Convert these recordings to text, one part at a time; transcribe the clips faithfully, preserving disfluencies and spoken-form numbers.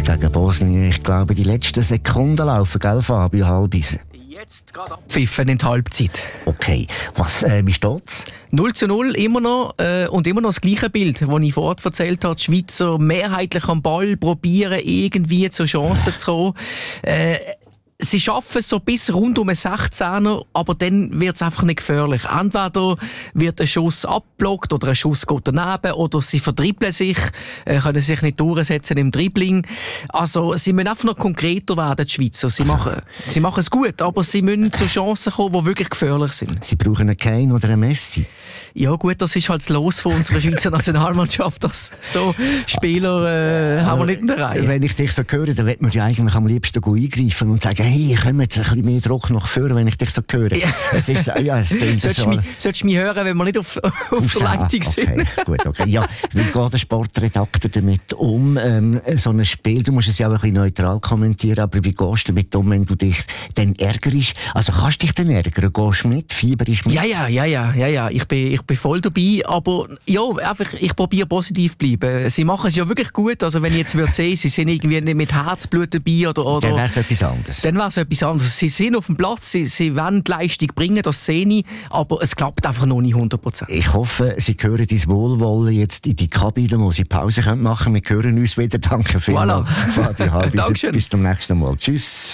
gegen Bosnien. Ich glaube, die letzten Sekunden laufen, gell, Fabio Halbisen? Jetzt gerade abpfiffen in die Halbzeit. Okay, was, äh, wie steht's? null zu null immer noch äh, und immer noch das gleiche Bild, das ich vorhin erzählt habe. Die Schweizer mehrheitlich am Ball probieren, irgendwie zur Chance zu kommen. Äh, Sie schaffen es so bis rund um einen sechzehner, aber dann wird es einfach nicht gefährlich. Entweder wird ein Schuss abblockt oder ein Schuss geht daneben oder sie verdribbeln sich, äh, können sich nicht durchsetzen im Dribbling. Also sie müssen einfach noch konkreter werden, die Schweizer. Sie machen, sie machen es gut, aber sie müssen zu Chancen kommen, die wirklich gefährlich sind. Sie brauchen einen Kane oder einen Messi. Ja gut, das ist halt das Los von unserer Schweizer Nationalmannschaft. Das, so Spieler äh, haben wir nicht in der Reihe. Wenn ich dich so höre, dann wird man ja eigentlich am liebsten eingreifen und sagen, hey, kommen jetzt ein bisschen mehr Druck nach vorne, wenn ich dich so höre. Ja. Es ist, ja, es klingt solltest so. Mich, solltest du mich hören, wenn wir nicht auf, auf der Leitung sind? Okay, gut, okay. Ja, wie geht der Sportredakteur damit um? Ähm, so ein Spiel, du musst es ja auch ein bisschen neutral kommentieren, aber wie gehst du damit um, wenn du dich dann ärgerst? Also kannst du dich dann ärgern? Gehst du mit? Fieberst mit? Ja, ja, ja, ja, ja, ja. Ich bin, ich bin voll dabei, aber ja, einfach, ich probiere positiv zu bleiben. Sie machen es ja wirklich gut, also wenn ich jetzt würde sehen, sie sind irgendwie nicht mit Herzblut dabei oder... oder dann wäre es etwas anderes. Dann wäre es etwas anderes. Sie sind auf dem Platz, sie, sie wollen die Leistung bringen, das sehe ich, aber es klappt einfach noch nicht hundert Prozent. Ich hoffe, Sie hören dein Wohlwollen jetzt in die Kabine, wo Sie Pause machen können. Wir hören uns wieder. Danke vielmals, voilà. Fabio Halbisen. Bis zum nächsten Mal. Tschüss.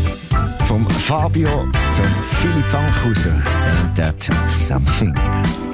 Vom Fabio zum Philipp Fankhauser. And that's something.